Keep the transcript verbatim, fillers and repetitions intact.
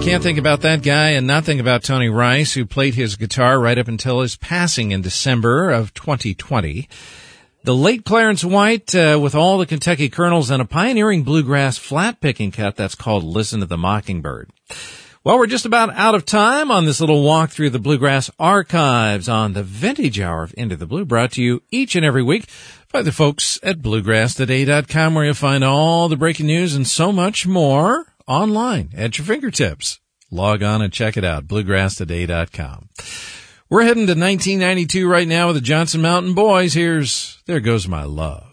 can't think about that guy and not think about Tony Rice, who played his guitar right up until his passing in December of twenty twenty. The late Clarence White, uh, with all the Kentucky Colonels and a pioneering bluegrass flat-picking cut that's called Listen to the Mockingbird. Well, we're just about out of time on this little walk through the Bluegrass archives on the Vintage Hour of Into the Blue, brought to you each and every week by the folks at bluegrass today dot com, where you'll find all the breaking news and so much more online at your fingertips. Log on and check it out, bluegrass today dot com. We're heading to nineteen ninety-two right now with the Johnson Mountain Boys. Here's There Goes My Love.